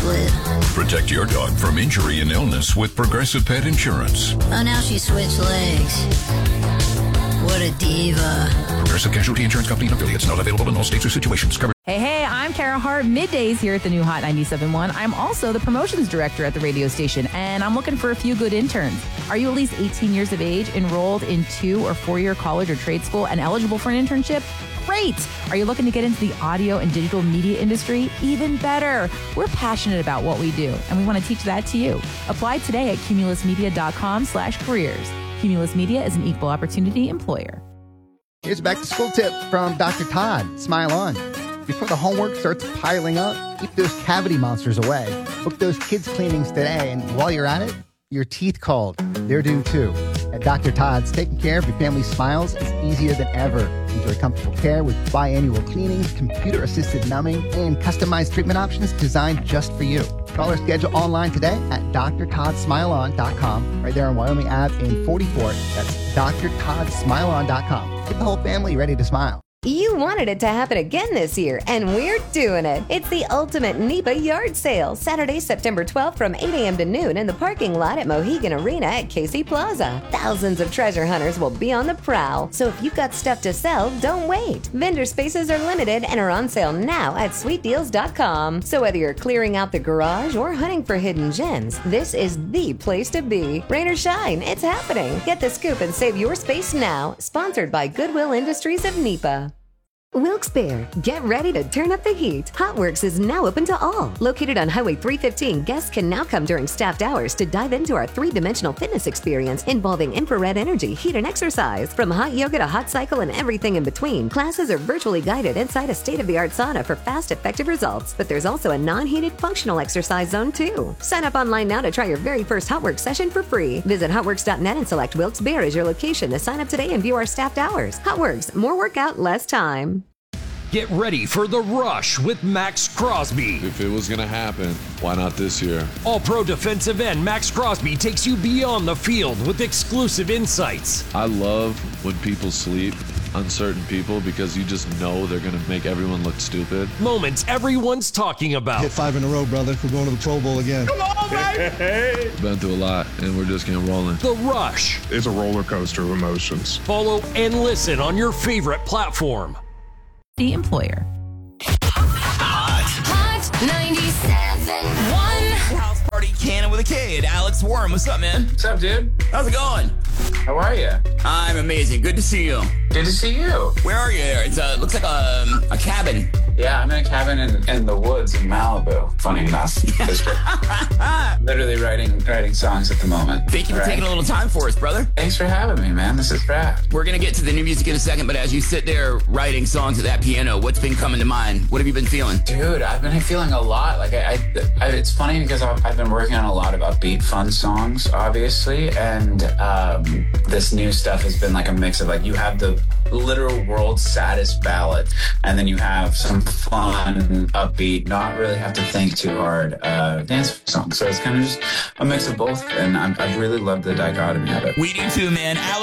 split. Protect your dog from injury and illness with Progressive Pet Insurance. Oh, now she switched legs. What a diva. Progressive Casualty Insurance Company and affiliates. Not available in all states or situations. Covered. Hey, I'm Kara Hart, middays here at the new Hot 97.1. I'm also the promotions director at the radio station, and I'm looking for a few good interns. Are you at least 18 years of age, enrolled in 2 or 4-year college or trade school, and eligible for an internship? Great! Are you looking to get into the audio and digital media industry? Even better! We're passionate about what we do, and we want to teach that to you. Apply today at cumulusmedia.com/careers. Cumulus Media is an equal opportunity employer. Here's a back-to-school tip from Dr. Todd. Smile on. Before the homework starts piling up, keep those cavity monsters away. Book those kids' cleanings today, and while you're at it, your teeth called. They're due too. At Dr. Todd's, taking care of your family's smiles is easier than ever. Enjoy comfortable care with biannual cleanings, computer-assisted numbing, and customized treatment options designed just for you. Call or schedule online today at drtoddsmileon.com. Right there on Wyoming Ave in 44. That's drtoddsmileon.com. Get the whole family ready to smile. You wanted it to happen again this year, and we're doing it. It's the ultimate NEPA yard sale, Saturday, September 12th from 8 a.m. to noon in the parking lot at Mohegan Arena at Casey Plaza. Thousands of treasure hunters will be on the prowl, so if you've got stuff to sell, don't wait. Vendor spaces are limited and are on sale now at sweetdeals.com. So whether you're clearing out the garage or hunting for hidden gems, this is the place to be. Rain or shine, it's happening. Get the scoop and save your space now. Sponsored by Goodwill Industries of NEPA. Wilkes-Barre, get ready to turn up the heat. HotWorks is now open to all. Located on Highway 315, guests can now come during staffed hours to dive into our 3-dimensional fitness experience involving infrared energy, heat, and exercise. From hot yoga to hot cycle and everything in between, classes are virtually guided inside a state-of-the-art sauna for fast, effective results. But there's also a non-heated functional exercise zone too. Sign up online now to try your very first HotWorks session for free. Visit hotworks.net and select Wilkes-Barre as your location to sign up today and view our staffed hours. HotWorks, more workout, less time. Get ready for The Rush with Max Crosby. If it was going to happen, why not this year? All-pro defensive end Max Crosby takes you beyond the field with exclusive insights. I love when people sleep, uncertain people, because you just know they're going to make everyone look stupid. Moments everyone's talking about. Hit 5 in a row, brother. We're going to the Pro Bowl again. Come on, baby! Been through a lot, and we're just getting rolling. The Rush. It's a roller coaster of emotions. Follow and listen on your favorite platform. The employer. Hot 97.1. House party cannon with a kid. Alex Warren, what's up, man? What's up, dude? How's it going? How are you? I'm amazing. Good to see you. Good to see you. Where are you there? It looks like a cabin. Yeah, I'm in a cabin in the woods in Malibu. Funny enough. Literally writing songs at the moment. Thank you for taking a little time for us, brother. Thanks for having me, man. This is rad. We're going to get to the new music in a second, but as you sit there writing songs at that piano, what's been coming to mind? What have you been feeling? Dude, I've been feeling a lot. Like it's funny because I've been working on a lot of upbeat, fun songs, obviously, and this new stuff has been like a mix of like you have the literal world's saddest ballad, and then you have some fun, upbeat, not really have to think too hard dance songs. So it's kind of just a mix of both, and I've really loved the dichotomy of it. We do too, man. Alex